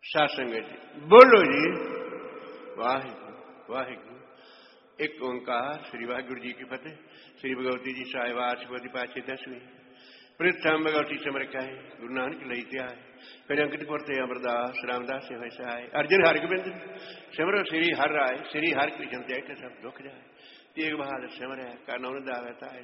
साध संगत जी बोलो जी वाहिगुरु वाहिगुरु। एक ओंकार श्री वाहिगुरु जी की फतेह। श्री भगवती जी साहिबार शिवती पाचे 10वीं प्रथम भगवती समर कहे गुरु नानक लईते आए फिर अंकितपुर थे अमरदास रामदास से वैसे आए अर्जुन हरगोबिंद सिमरो श्री हर राय श्री हर कृष्ण त्याग सब दुख जाए तेग बहादुर सिमर है का नौन दावता है